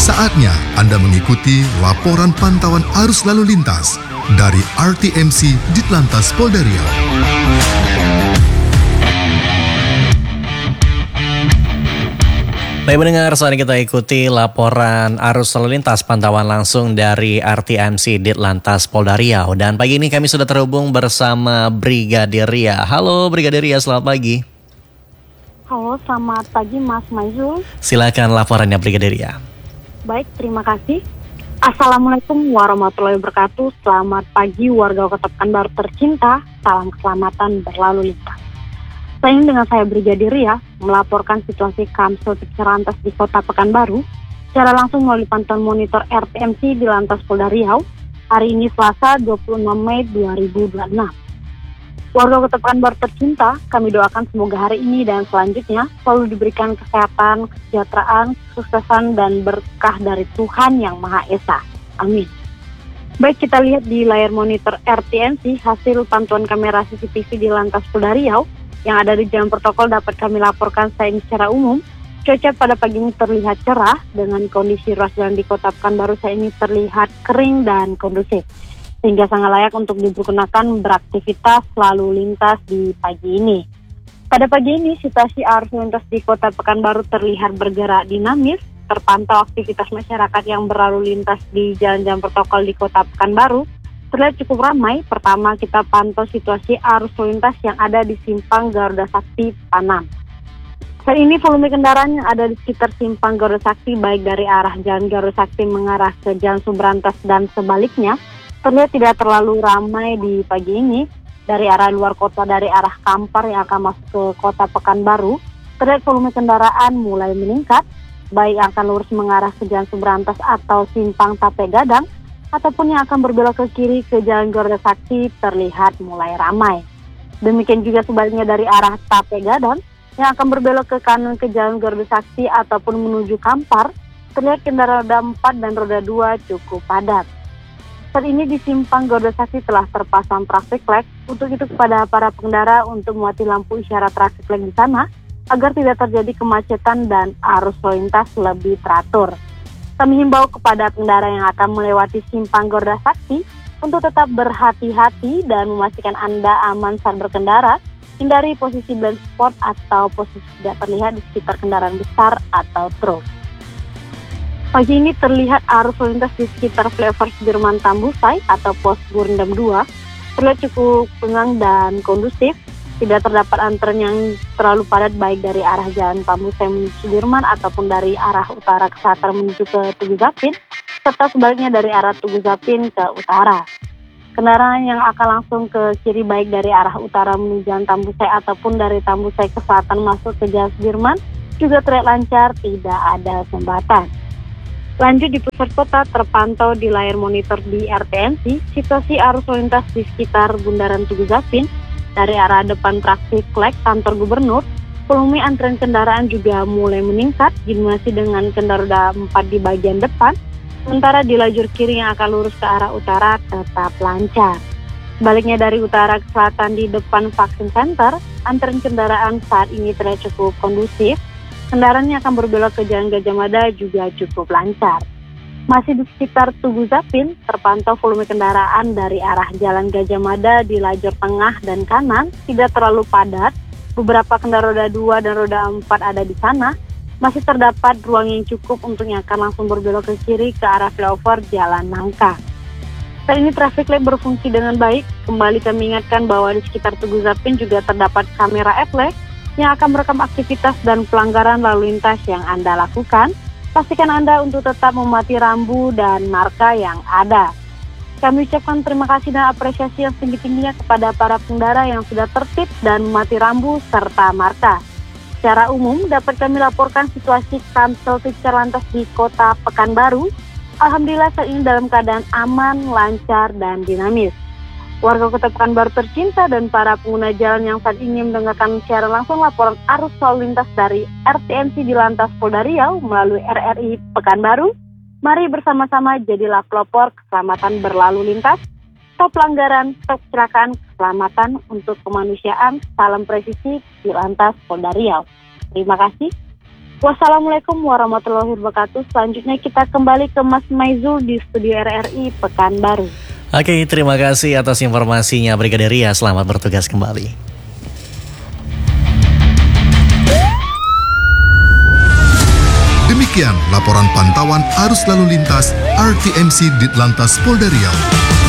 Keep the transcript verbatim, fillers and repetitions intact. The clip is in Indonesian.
Saatnya Anda mengikuti laporan pantauan arus lalu lintas dari R T M C Ditlantas Polda Riau. Baik pendengar, saat ini kita ikuti laporan arus lalu lintas pantauan langsung dari R T M C Ditlantas Polda Riau. Dan pagi ini kami sudah terhubung bersama Brigadir Ria. Halo Brigadir Ria, selamat pagi. Halo, selamat pagi Mas Maizul. Silakan laporannya Brigadir Ria. Baik, terima kasih. Assalamualaikum warahmatullahi wabarakatuh. Selamat pagi warga Kota Pekanbaru tercinta. Salam keselamatan berlalu lintas. Saya ini dengan saya Brigadir Ria melaporkan situasi Kamsul Lantas di Kota Pekanbaru secara langsung melalui pantauan monitor R T M C di Lantas Polda Riau hari ini Selasa dua puluh enam Mei dua ribu dua puluh enam. Warga Kota Pekanbaru tercinta, kami doakan semoga hari ini dan selanjutnya selalu diberikan kesehatan, kesejahteraan, kesuksesan, dan berkah dari Tuhan Yang Maha Esa. Amin. Baik, kita lihat di layar monitor R T M C hasil pantauan kamera C C T V di Lantas Polda Riau yang ada di jalan protokol dapat kami laporkan saya ini secara umum. Cuaca pada pagi ini terlihat cerah dengan kondisi ruas jalan di Kota Pekanbaru saya ini terlihat kering dan kondusif, sehingga sangat layak untuk dipergunakan beraktivitas lalu lintas di pagi ini. Pada pagi ini, situasi arus lintas di Kota Pekanbaru terlihat bergerak dinamis, terpantau aktivitas masyarakat yang berlalu lintas di jalan-jalan protokol di Kota Pekanbaru terlihat cukup ramai. Pertama, kita pantau situasi arus lalu lintas yang ada di Simpang Garuda Sakti Panam. Saat ini volume kendaraan yang ada di sekitar Simpang Garuda Sakti baik dari arah Jalan Garuda Sakti mengarah ke Jalan Subrantas dan sebaliknya terlihat tidak terlalu ramai di pagi ini. Dari arah luar kota, dari arah Kampar yang akan masuk ke Kota Pekanbaru, terlihat volume kendaraan mulai meningkat, baik yang akan lurus mengarah ke Jalan Subrantas atau Simpang Tape Gadang, ataupun yang akan berbelok ke kiri ke Jalan Garuda Sakti terlihat mulai ramai. Demikian juga sebaliknya dari arah Tape Gadang, yang akan berbelok ke kanan ke Jalan Garuda Sakti ataupun menuju Kampar, terlihat kendaraan roda empat dan roda dua cukup padat. Saat ini di Simpang Garuda Sakti telah terpasang traffic light. Untuk itu kepada para pengendara untuk mematikan lampu isyarat traffic light di sana agar tidak terjadi kemacetan dan arus lalu lintas lebih teratur. Kami himbau kepada pengendara yang akan melewati Simpang Garuda Sakti untuk tetap berhati-hati dan memastikan Anda aman saat berkendara. Hindari posisi blind spot atau posisi tidak terlihat di sekitar kendaraan besar atau truk. Pagi ini terlihat arus lalu lintas di sekitar flyover Sudirman Tambusai atau pos Gurindam dua terlihat cukup lengang dan kondusif. Tidak terdapat antrean yang terlalu padat baik dari arah Jalan Tambusai menuju Sudirman ataupun dari arah utara ke selatan menuju ke Tugu Zapin, serta sebaliknya dari arah Tugu Zapin ke utara. Kendaraan yang akan langsung ke kiri baik dari arah utara menuju Jalan Tambusai ataupun dari Tambusai ke selatan masuk ke Jalan Sudirman juga terlihat lancar, tidak ada sumbatan. Lanjut di pusat kota terpantau di layar monitor di R T M C situasi arus lalu lintas di sekitar Bundaran Tugu Zapin dari arah depan traffic light kantor gubernur. Volume antrean kendaraan juga mulai meningkat didominasi dengan kendaraan roda empat di bagian depan, sementara di lajur kiri yang akan lurus ke arah utara tetap lancar. Sebaliknya dari utara ke selatan di depan vaksin center, antrean kendaraan saat ini terlihat cukup kondusif. Kendaraan yang akan berbelok ke Jalan Gajah Mada juga cukup lancar. Masih di sekitar Tugu Zapin, terpantau volume kendaraan dari arah Jalan Gajah Mada di lajur tengah dan kanan tidak terlalu padat. Beberapa kendaraan roda dua dan roda empat ada di sana. Masih terdapat ruang yang cukup untuk yang akan langsung berbelok ke kiri ke arah flyover Jalan Nangka. Saat ini traffic light berfungsi dengan baik. Kembali kami ingatkan bahwa di sekitar Tugu Zapin juga terdapat kamera F-L E D yang akan merekam aktivitas dan pelanggaran lalu lintas yang Anda lakukan. Pastikan Anda untuk tetap mematuhi rambu dan marka yang ada. Kami ucapkan terima kasih dan apresiasi yang tinggi-tingginya kepada para pengendara yang sudah tertib dan mematuhi rambu serta marka. Secara umum dapat kami laporkan situasi Kamsul Lantas di Kota Pekanbaru. Alhamdulillah saat ini dalam keadaan aman, lancar, dan dinamis. Warga Kota Pekanbaru tercinta dan para pengguna jalan yang saat ini mendengarkan secara langsung laporan arus lalu lintas dari R T M C di Lantas Polda Riau melalui R R I Pekanbaru. Mari bersama-sama jadilah pelopor keselamatan berlalu lintas, stop pelanggaran, stop kecelakaan, keselamatan untuk kemanusiaan. Salam presisi di Lantas Polda Riau. Terima kasih. Wassalamualaikum warahmatullahi wabarakatuh. Selanjutnya kita kembali ke Mas Maizul di studio R R I Pekanbaru. Oke, terima kasih atas informasinya Brigadir Ria. Selamat bertugas kembali. Demikian laporan pantauan arus lalu lintas R T M C Ditlantas Polda Riau.